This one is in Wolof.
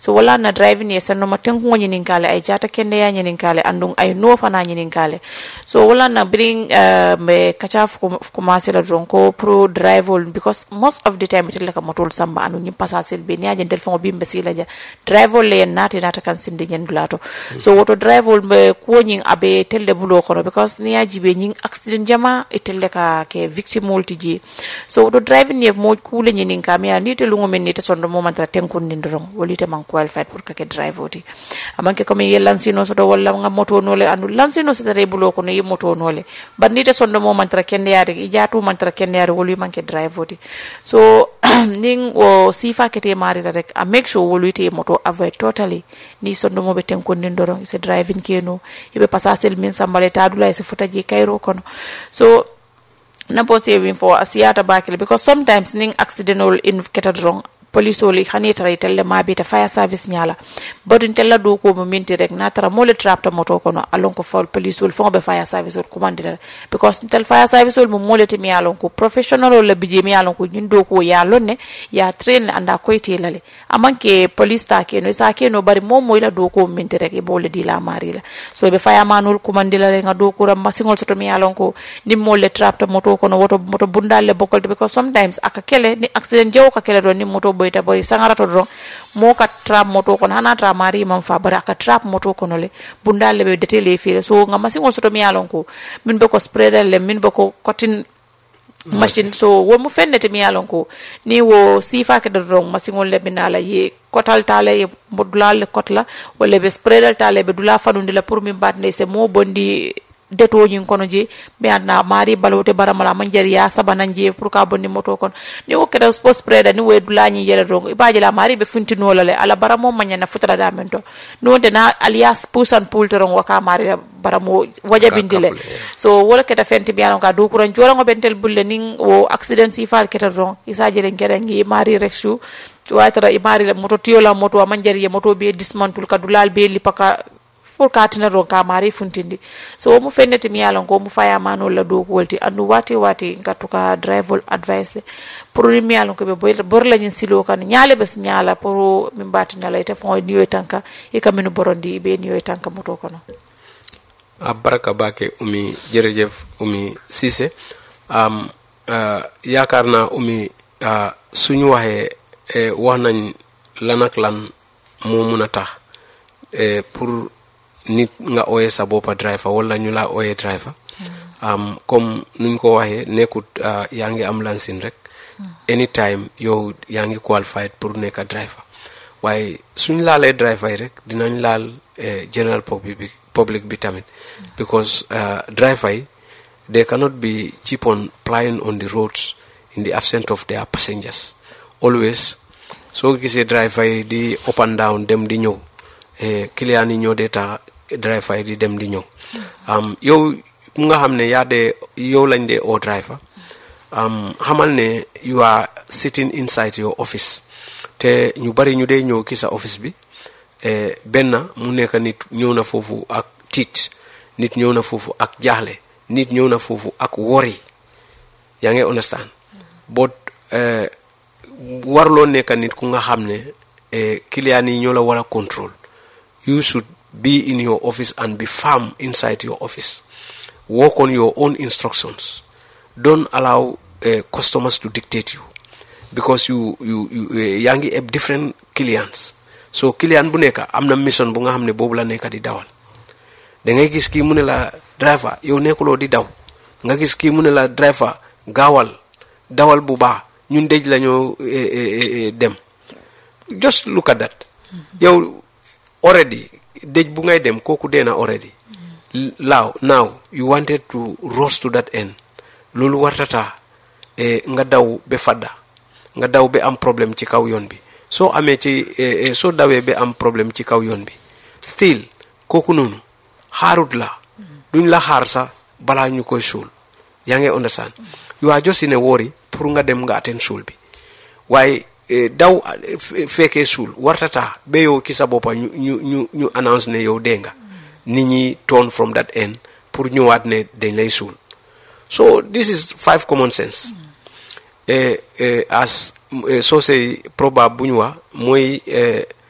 so wala na driving ye sanno ma tenku ngo nyinin kale ay jata kende ya nyinin kale andung ay no fana nyinin kale so wala na bring me kacha commencer la dronko pro drive because most of the time it like motol samba anu nyim passasel be ni ajen telefon bimbe sila ja drive le nata kan sindi nyen dulato so woto drive be ko nyin abe telde bulo kono because ni ajibe nyin accident jama itelle ka ke victim multiji so woto driving ye mo kule nyinin kamia ni te lungo men ni te sondo mo mantra tenkun ni ndron wolite man qualified pour ka ke drive oti amanke comme ye lansino so do wala nga moto nole anu lansino so tare bulo kono ye moto nole bandite sondo mo mantra kende yaade ijatu mantra kende yaade wolu manke drive oti so ning o sifa kete mari rek a make sure wolite moto avoid totally ni sondo mo be tenkun ni ndron is driving keno ibe passasel min sambale tadula se futaji kairo kono so na positive for asiata bakile because sometimes ning accidental in ketadrong police oli khani tara telle ma be ta fire service nyala bodun tella do ko mo minti rek na tara mole trapta moto kono alon ko fol police ol fon be fire service ol commandira because tel fire service ol mo mole te mi alon ko professional ol bije mi alon ko nyindo ko ya lonne ya train anda ko telale amanke police ta ke no sa ke no bari mom mo ila do ko minti rek e bole di la marila so be fire manul commandila le nga do ko ram masingol soto mi alon ko nim mole trapta moto kono moto bundale bokol because sometimes aka kele ni accident jew ka kele do ni moto boyta boy sangara to do mo ka trap moto kon hana tra mari man fa bara ka trap moto kono le bundale be detele fere so nga masingol soto mi alon ko min be ko spreader le min be ko cotton machine so wo mu fennete mi alon ko ni wo sifa ke do masingol le binala ye kotal tale ye modulal kotla wala be spreader tale be dula fanundi la pour mi batne se mo bondi deto nyin kono je be adna mari balote baramala manjariya sabananje pour ka bonni moto kon ni o keda post spreader ni we dulani yele rongo ibaje la mari be funtino lale ala baramo manyana futara da mento no de na alias pusan pulteron waka mari baramo wajabindile so wala keda fenti biano ka do kuran jorango bentel bulle ning o accident si fal keda ron isaje len keda ngi mari rexu tuwatara imari moto tiola moto manjariya moto be dismantle ka dulal be lipaka pour katina ron ka mari funtindi so mu fennete mi yalon ko mu faya mano la do wolti andu wati ngatuka driver advice pour mi yalon ko be bor la nyin silo kan nyaale bes nyaala pour mi batina la ite fon niyo tanka e kamenu borondi be niyo tanka moto kono baraka bake umi jerejef umi sise yakarna umi suñu waxe wax nañ lanak lan mo muna tax pour nit nga oye sa bopa driver wala ñu la oye driver comme nuñ ko waxe nekut yaangi am lancine rek anytime yow yaangi qualified pour nekk driver waaye suñ laalee driver yi rek dinañ laal general public bi tamit because driver yi they cannot be keep on plying on the roads in the absence of their passengers always so gisee driver yi di up and down dem di ñëw client yi ñoo deta driver di dem di ñëw yow nga xam ne yaa de yow lañ de o driver xamal ne you are sitting inside your office te ñu bari ñu dee ñëw ki sa office bi benn mu nekk nit ñëw na foofu ak tiit nit ñëw na foofu ak jaaxle nit ñëw na foofu ak worry yaa ngi understand but warloo nekk nit ku nga xam ne client yi ñoo la war a control you should be in your office and be firm inside your office. Work on your own instructions. Don't allow customers to dictate you, because you yangi have different clients. So client bu nekk am na mission bu nga xam ne boobu la nekk di dawal. Da ngay gis kii mu ne la driver yow nekkuloo di daw nga gis kii mu ne la driver gaawal dawal bu baax ñun dëj la ñoo dem. Just look at that. Yow already dej bu ngay dem koku dena already now you wanted to rush to that end lolu wartata nga daw be fadda nga daw be am problem ci kaw yoon bi so amé ci so dawé be am problem ci kaw yoon bi still koku nonu xarut la duñ la xaar sa bala ñu koy sul ya ngay understand you are just in a worry pour nga dem nga attend sul bi waye daw feke sul wartata be yow ki sa bopa ñu announce ne yow denga nit ñi turn from that end pour ñëwaat ne dañ lay sul so this is 5 common sense as so say probable buñu wa moy